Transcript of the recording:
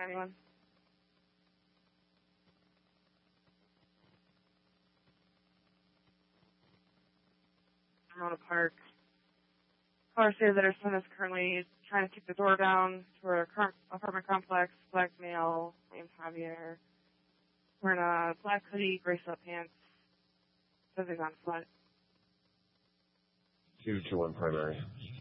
anyone. Ramona Park. Caller stated that her son is currently trying to kick the door down to her current apartment complex. Black male named Javier. Wearing a black hoodie, gray sweatpants. Says he's on foot. 221 primary.